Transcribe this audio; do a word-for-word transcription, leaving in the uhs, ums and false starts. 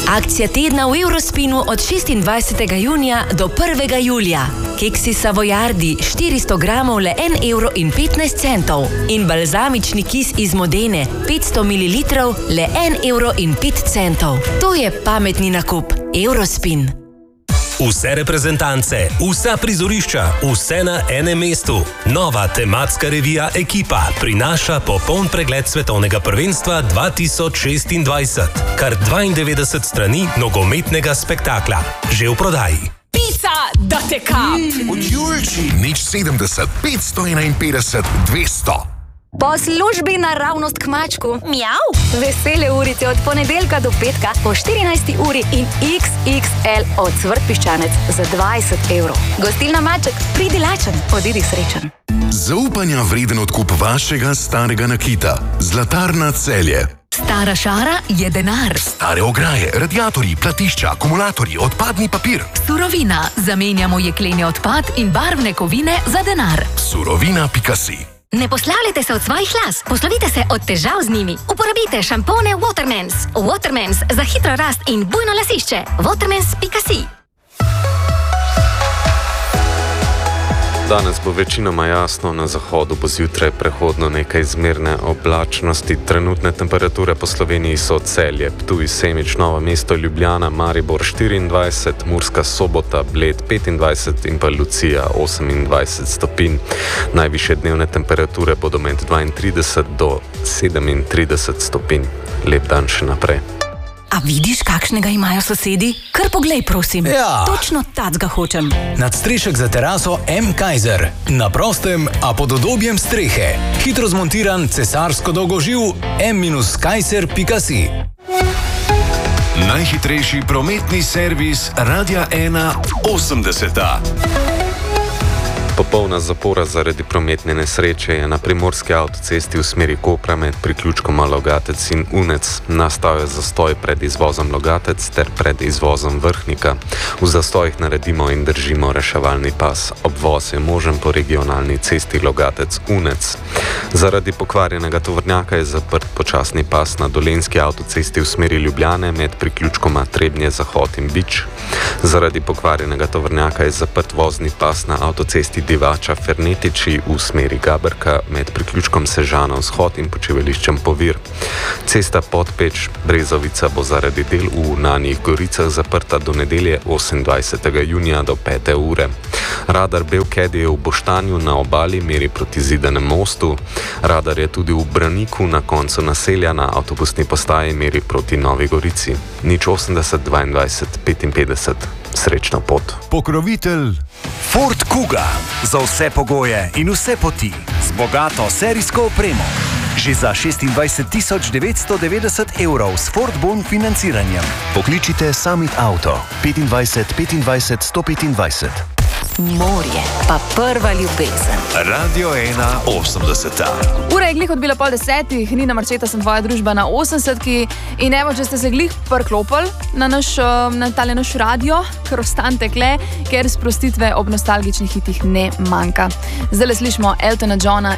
Akcija tedna v Eurospinu od šestindvajsetega junija do prvega julija. Keksi Savoyardi štiristo gramov le en evro in petnajst centov in balzamični kis iz Modene petsto mililitrov le en evro in pet centov. To je pametni nakup. Eurospin. Vse reprezentance, vsa prizorišča, vse na enem mestu. Nova tematska revija Ekipa prinaša popoln pregled svetovnega prvenstva dva tisoč šestindvajset. Kar dvaindevetdeset strani nogometnega spektakla. Že v prodaji. Pica, da te kap! Mm. Od Julči. Nič sedemdeset, petsto enainpetdeset, dvesto. Po službi naravnost k mačku. Mjav. Vesele urice od ponedeljka do petka po štirinajsti uri in iks iks el od Cvrt Piščanec za dvajset evrov. Gostilna Maček, pridi lačen, odidi srečen. Zaupanja vreden odkup vašega starega nakita. Zlatarna Celje. Stara šara je denar. Stare ograje, radiatorji, platišča, akumulatorji, odpadni papir. Surovina. Zamenjamo jekleni odpad in barvne kovine za denar. Surovina pika si. Ne poslavljajte se od svojih las, poslovite se od težav z njimi. Uporabite šampone Watermans. Watermans za hitro rast in bujno lasišče. Watermans pika si. Danes bo večinoma jasno, na zahodu bo zjutraj prehodno nekaj zmerne oblačnosti. Trenutne temperature po Sloveniji so Celje, Ptuj, Semič, Novo mesto, Ljubljana, Maribor štiriindvajset, Murska Sobota, Bled petindvajset in pa Lucija osemindvajset stopinj. Najvišje dnevne temperature bodo med dvaintrideset do sedemintrideset stopinj. Lep dan še naprej. A vidiš, kakšnega imajo sosedi? Kar poglej, prosim. Ja. Točno tacga hočem. Nadstrešek za teraso M. Kaiser. Na prostem, a pod udobjem strehe. Hitro zmontiran cesarsko dolgoživ M Kaiser pika si. Najhitrejši prometni servis Radia ena osemdeseta. Popolna zapora zaradi prometne nesreče je na primorski avtocesti v smeri Kopra med priključkoma Logatec in Unec. Nastal je zastoj pred izvozom Logatec ter pred izvozom Vrhnika. V zastojih naredimo in držimo reševalni pas. Obvoz je možen po regionalni cesti Logatec-Unec. Zaradi pokvarjenega tovornjaka je zaprt počasni pas na dolenjski avtocesti v smeri Ljubljane med priključkoma Trebnje-Zahod in Bič. Zaradi pokvarjenega tovornjaka je zaprt vozni pas na avtocesti Divača Fernetiči v smeri Gaberka med priključkom Sežana-Vzhod in počivališčem Povir. Cesta Podpeč Brezovica bo zaradi del v Nanjih Goricah zaprta do nedelje osemindvajsetega junija do pete ure. Radar Belked je v Boštanju na obali meri proti Zidanemu mostu. Radar je tudi v Braniku na koncu naselja na avtobusni postaji meri proti Novi Gorici. Nič osemdeset dvaindvajset petinpetdeset. Srečno pot. Pokrovitelj Ford Kuga. Za vse pogoje in vse poti. Z bogato serijsko opremo. Že za šestindvajset tisoč devetsto devetdeset evrov s Ford Bon financiranjem. Pokličite Summit Auto. petindvajset petindvajset sto petindvajset. Morje, pa prva ljubezen. Radio ena osemdeseta. Ura je glih odbila pol desetih, Nina Marčeta sem tvoja družba na osemdesetki in evo, če ste se glih priklopili na naš, na tale naš radio, ker ostanite kle, ker sprostitve ob nostalgičnih hitih ne manjka. Zdaj le slišimo Eltona Johna